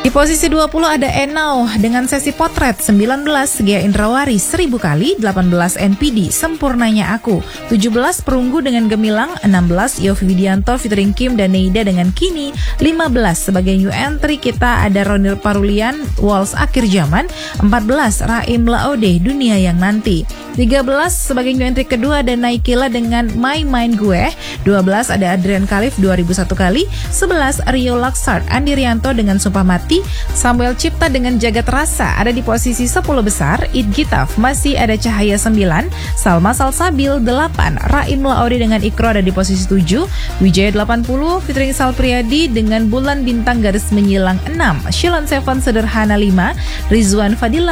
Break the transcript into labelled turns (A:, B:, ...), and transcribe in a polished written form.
A: Di posisi 20 ada Enau dengan sesi potret 19 Gia Indrawari 1000 kali, 18 NPD Sempurnanya Aku, 17 Perunggu dengan Gemilang, 16 Yofi Widianto featuring Kim dan Neida dengan Kini, 15 sebagai new entry kita ada Ronil Parulian Waltz Akhir Zaman, 14 Raim Laode Dunia Yang Nanti, 13 sebagai new entry kedua ada Naikila dengan My Mind Gue, 12 ada Adrian Khalif 2001 kali, 11 Rio Laksart Andi Rianto dengan Sumpah Mati, Samuel Cipta dengan Jagat Rasa ada di posisi 10 besar, Id Gitaf masih ada Cahaya 9, Salma Salsabil 8, Raim Laode dengan Ikro ada di posisi 7, Wijaya 80 featuring Sal Priadi dengan Bulan Bintang Garis Menyilang 6, Shilon Seven Sederhana 5, Rizwan Fadila